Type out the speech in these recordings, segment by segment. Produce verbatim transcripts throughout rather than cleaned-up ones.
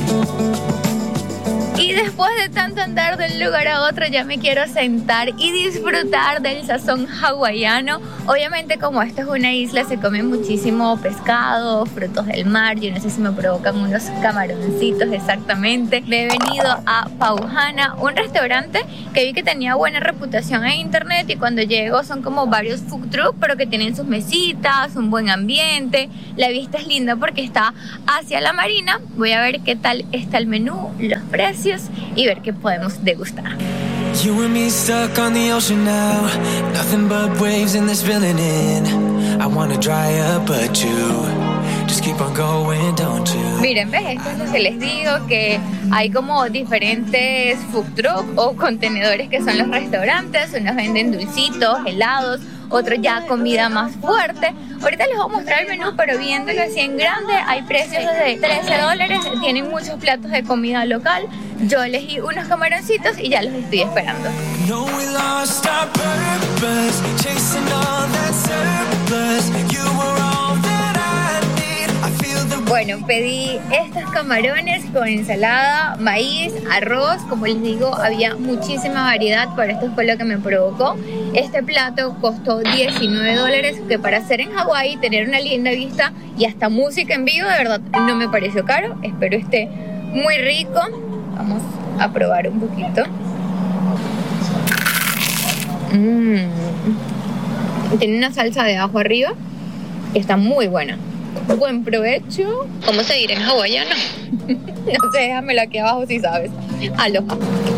Y después de tanto andar de un lugar a otro, ya me quiero sentar y disfrutar del sazón hawaiano. Obviamente, como esto es una isla, se come muchísimo pescado, frutos del mar. Yo no sé si me provocan unos camaroncitos exactamente. Me he venido a Pauhana, un restaurante que vi que tenía buena reputación en internet, y cuando llego son como varios food trucks, pero que tienen sus mesitas, un buen ambiente. La vista es linda porque está hacia la marina. Voy a ver qué tal está el menú, los precios y ver qué podemos degustar. You and me stuck on the ocean now. Nothing but waves in this feeling in. I wanna dry up but you just keep on going, don't you? Miren, ¿ves? Esto es lo que les digo, que hay como diferentes food trucks o contenedores que son los restaurantes. Unos venden dulcitos, helados, otros ya comida más fuerte. Ahorita les voy a mostrar el menú, pero viéndolo así en grande, hay precios de trece dólares, tienen muchos platos de comida local. Yo elegí unos camaroncitos y ya los estoy esperando. No, we lost our purpose, chasing all that surplus. You were all that I need. I feel the... Bueno, pedí estos camarones con ensalada, maíz, arroz. Como les digo, había muchísima variedad, pero esto fue lo que me provocó. Este plato costó diecinueve dólares, que para hacer en Hawái, tener una linda vista y hasta música en vivo, de verdad no me pareció caro. Espero esté muy rico. Vamos a probar un poquito. Mmm. Tiene una salsa de ajo arriba que está muy buena. Buen provecho. ¿Cómo se dirá en hawaiano? No sé, déjamelo aquí abajo si sabes. Aloha.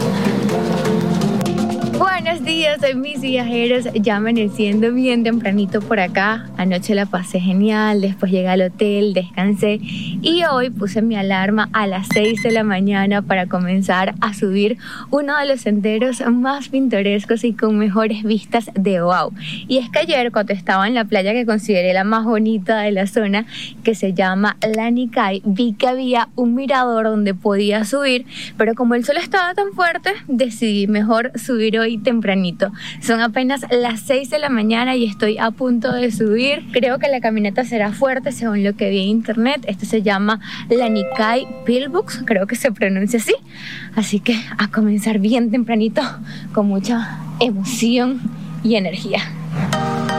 Buenos días, mis viajeros, ya amaneciendo bien tempranito por acá. Anoche la pasé genial, después llegué al hotel, descansé y hoy puse mi alarma a las seis de la mañana para comenzar a subir uno de los senderos más pintorescos y con mejores vistas de Oahu. Y es que ayer, cuando estaba en la playa que consideré la más bonita de la zona, que se llama Lani Kai, vi que había un mirador donde podía subir, pero como el sol estaba tan fuerte, decidí mejor subir hoy tempranito. Son apenas las seis de la mañana y estoy a punto de subir. Creo que la caminata será fuerte según lo que vi en internet. Esto se llama Lani Kai Pillbox, creo que se pronuncia así. Así que a comenzar bien tempranito, con mucha emoción y energía.